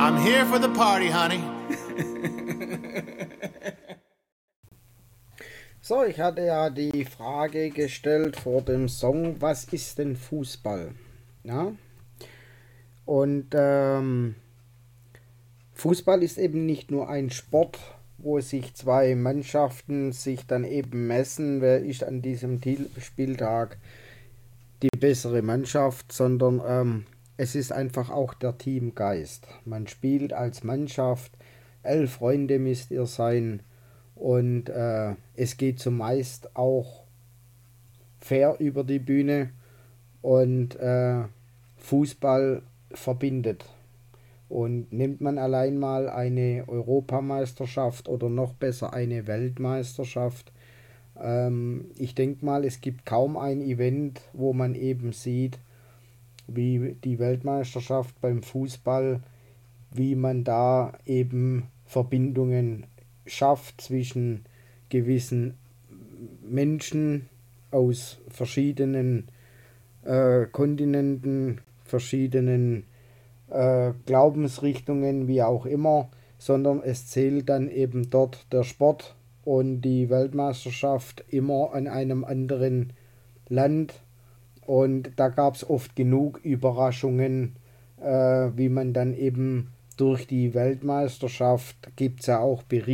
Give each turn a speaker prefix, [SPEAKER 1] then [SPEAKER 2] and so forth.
[SPEAKER 1] I'm here for the party, honey.
[SPEAKER 2] So, ich hatte ja die Frage gestellt vor dem Song, was ist denn Fußball? Ja? Und Fußball ist eben nicht nur ein Sport, wo sich zwei Mannschaften sich dann eben messen, wer ist an diesem Spieltag die bessere Mannschaft, sondern es ist einfach auch der Teamgeist. Man spielt als Mannschaft, 11 Freunde müsst ihr sein und es geht zumeist auch fair über die Bühne und Fußball verbindet. Und nimmt man allein mal eine Europameisterschaft oder noch besser eine Weltmeisterschaft, ich denke mal, es gibt kaum ein Event, wo man eben sieht, wie die Weltmeisterschaft beim Fußball, wie man da eben Verbindungen schafft zwischen gewissen Menschen aus verschiedenen Kontinenten, verschiedenen Glaubensrichtungen, wie auch immer, sondern es zählt dann eben dort der Sport und die Weltmeisterschaft immer an einem anderen Land. Und da gab es oft genug Überraschungen, wie man dann eben durch die Weltmeisterschaft, gibt es ja auch Berichte,